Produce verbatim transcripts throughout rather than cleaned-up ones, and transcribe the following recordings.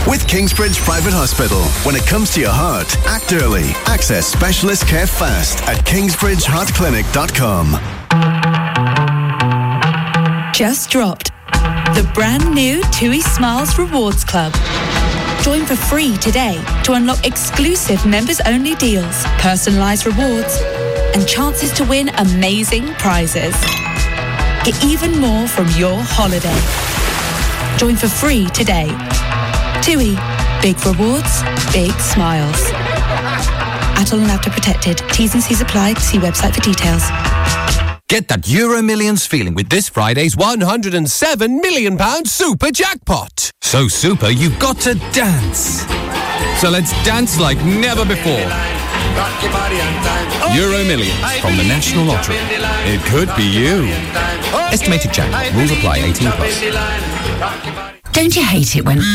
With Kingsbridge Private Hospital, when it comes to your heart, act early. Access specialist care fast at kingsbridge heart clinic dot com. Just dropped the brand new TUI Smiles Rewards Club. Join for free today to unlock exclusive members-only deals, personalised rewards, and chances to win amazing prizes. Get even more from your holiday. Join for free today. TUI. Big rewards, big smiles. Atoll and After Protected. T's and C's apply. See website for details. Get that Euro Millions feeling with this Friday's one hundred seven million pounds super jackpot. So super, you've got to dance. So let's dance like never before. Euro Millions from the National Lottery. It could be you. Estimated jackpot. Rules apply. eighteen plus. Don't you hate it when...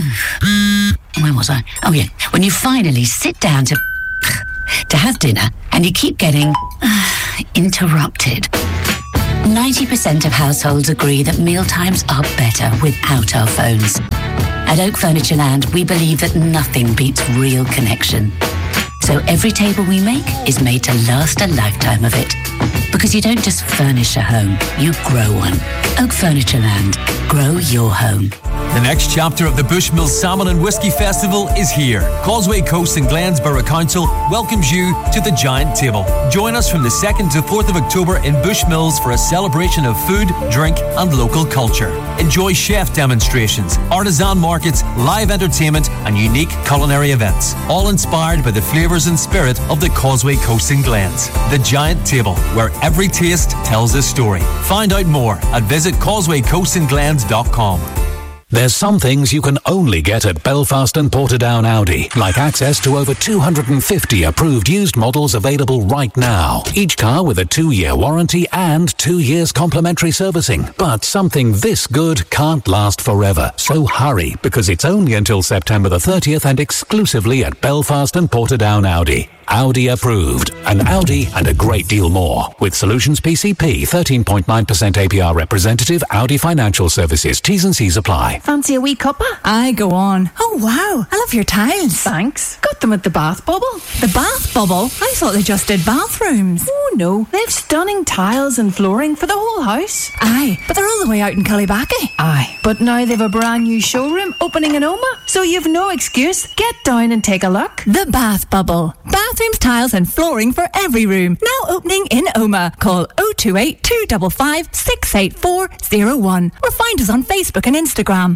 Where was I? Oh, yeah. When you finally sit down to... to have dinner and you keep getting... interrupted. ninety percent of households agree that mealtimes are better without our phones. At Oak Furniture Land, we believe that nothing beats real connection. So every table we make is made to last a lifetime of it. Because you don't just furnish a home, you grow one. Oak Furniture Land. Grow your home. The next chapter of the Bushmills Salmon and Whisky Festival is here. Causeway Coast and Glens Borough Council welcomes you to the Giant Table. Join us from the second to fourth of October in Bushmills for a celebration of food, drink and local culture. Enjoy chef demonstrations, artisan markets, live entertainment and unique culinary events. All inspired by the flavours and spirit of the Causeway Coast and Glens. The Giant Table, where every taste tells a story. Find out more at visit causeway coast and glens dot com. There's some things you can only get at Belfast and Portadown Audi, like access to over two hundred fifty approved used models available right now. Each car with a two-year warranty and two years complimentary servicing. But something this good can't last forever. So hurry, because it's only until September the thirtieth and exclusively at Belfast and Portadown Audi. Audi approved. An Audi and a great deal more. With Solutions P C P, thirteen point nine percent A P R representative, Audi Financial Services. T's and C's apply. Fancy a wee cuppa? Aye, go on. Oh, wow. I love your tiles. Thanks. Got them at the Bath Bubble. The Bath Bubble? I thought they just did bathrooms. Oh, no. They've stunning tiles and flooring for the whole house. Aye, but they're all the way out in Cullybackey. Aye, but now they've a brand new showroom opening in Oma, so you've no excuse. Get down and take a look. The Bath Bubble. Bathrooms, tiles and flooring for every room. Now opening in Oma. Call oh two eight, two five five, six eight four oh one or find us on Facebook and Instagram.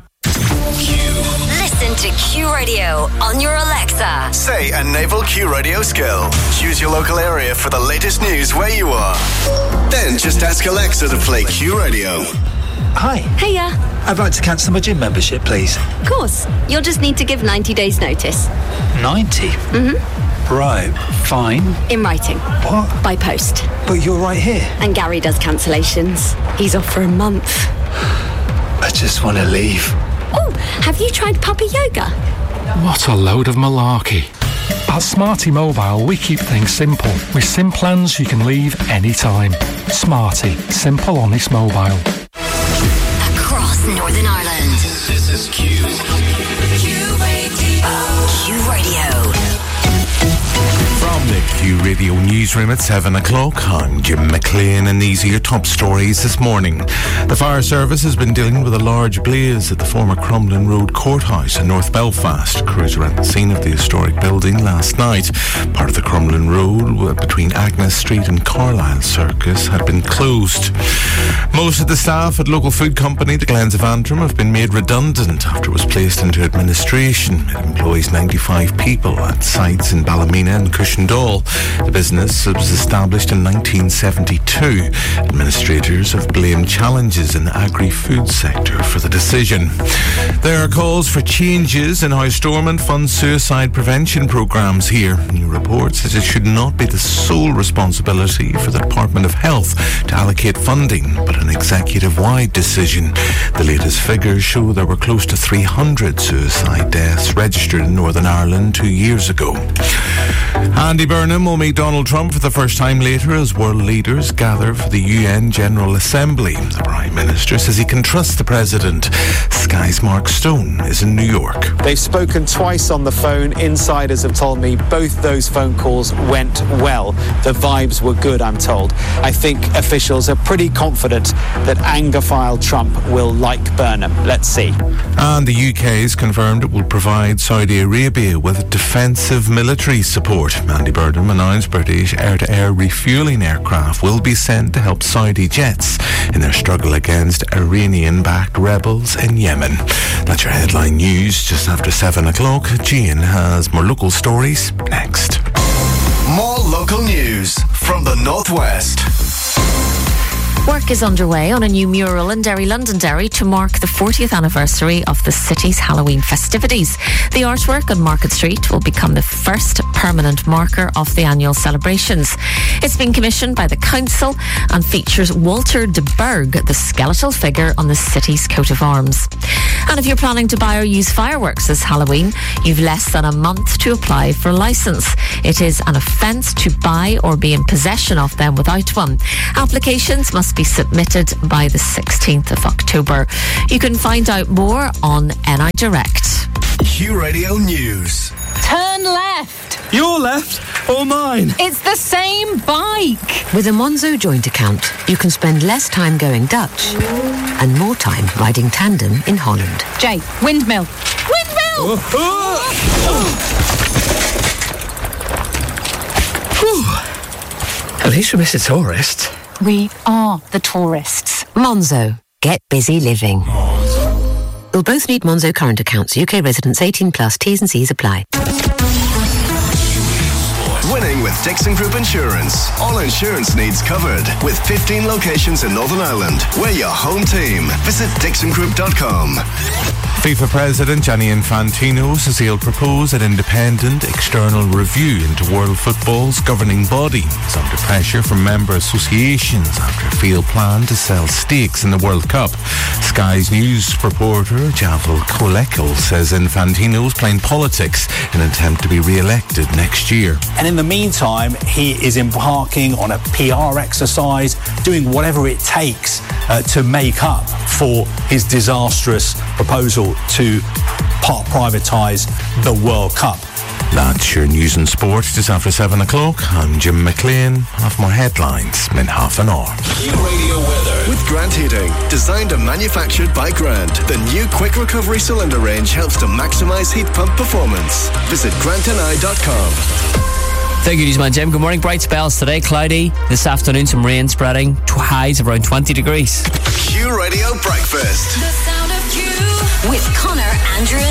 Listen to Q Radio on your Alexa. Say a Naval Q Radio skill. Choose your local area for the latest news where you are. Then just ask Alexa to play Q Radio. Hi. Hiya. I'd like to cancel my gym membership, please. Of course. You'll just need to give ninety days notice. ninety? Mm-hmm. Right, fine. In writing. What? By post. But you're right here. And Gary does cancellations. He's off for a month. I just want to leave. Oh, have you tried puppy yoga? What a load of malarkey. At Smarty Mobile, we keep things simple. With SIM plans you can leave anytime. Smarty. Simple, honest mobile. Across Northern Ireland. This is Q. Q Radio. Q Radio. From the Q Radio newsroom at seven o'clock, I'm Jim McLean and these are your top stories this morning. The fire service has been dealing with a large blaze at the former Crumlin Road Courthouse in North Belfast. Crews were at the scene of the historic building last night. Part of the Crumlin Road between Agnes Street and Carlisle Circus had been closed. Most of the staff at local food company the Glens of Antrim have been made redundant after it was placed into administration. It employs ninety-five people at sites in Ballymena and Cushendall. The business was established in nineteen seventy-two. Administrators have blamed challenges in the agri-food sector for the decision. There are calls for changes in how Stormont funds suicide prevention programmes here. New reports says it should not be the sole responsibility for the Department of Health to allocate funding, but an executive-wide decision. The latest figures show there were close to three hundred suicide deaths registered in Northern Ireland two years ago. Andy Burnham will meet Donald Trump for the first time later as world leaders gather for the U N General Assembly. The Prime Minister says he can trust the President. Sky's Mark Stone is in New York. They've spoken twice on the phone. Insiders have told me both those phone calls went well. The vibes were good, I'm told. I think officials are pretty confident that Anglophile Trump will like Burnham. Let's see. And the U K has confirmed it will provide Saudi Arabia with defensive military support. Andy Burnham announced British air-to-air refuelling aircraft will be sent to help Saudi jets in their struggle against Iranian-backed rebels in Yemen. That's your headline news just after seven o'clock. Gian has more local stories next. More local news from the Northwest. Work is underway on a new mural in Derry, Londonderry to mark the fortieth anniversary of the city's Halloween festivities. The artwork on Market Street will become the first permanent marker of the annual celebrations. It's been commissioned by the council and features Walter de Burgh, the skeletal figure on the city's coat of arms. And if you're planning to buy or use fireworks this Halloween, you've less than a month to apply for a licence. It is an offence to buy or be in possession of them without one. Applications must be submitted by the sixteenth of October. You can find out more on N I Direct. Q Radio News. Turn left. Your left or mine? It's the same bike. With a Monzo joint account, you can spend less time going Dutch and more time riding tandem in Holland. Jay, windmill. Windmill! Oh, oh. At least we missed a tourist. We are the tourists. Monzo. Get busy living. You'll both need Monzo current accounts. U K residents eighteen plus. T's and C's apply. Winning with Dixon Group Insurance. All insurance needs covered. With fifteen locations in Northern Ireland. We're your home team. Visit dixon group dot com. FIFA President Gianni Infantino says he'll propose an independent external review into world football's governing body. He's under pressure from member associations after a failed plan to sell stakes in the World Cup. Sky's news reporter Javel Kolekil says Infantino's playing politics in an attempt to be re-elected next year. And in the meantime, he is embarking on a P R exercise, doing whatever it takes uh, to make up for his disastrous proposal to part privatise the World Cup. That's your news and sport just after seven o'clock. I'm Jim McLean. Have more headlines in half an hour. Radio weather with Grant Heating, designed and manufactured by Grant. The new quick recovery cylinder range helps to maximise heat pump performance. Visit grant n i dot com. Thank you, Newsman Jim. Good morning. Bright spells today, cloudy. This afternoon, some rain spreading to highs of around twenty degrees. Q Radio Breakfast. The sound of Q with Connor, Andrew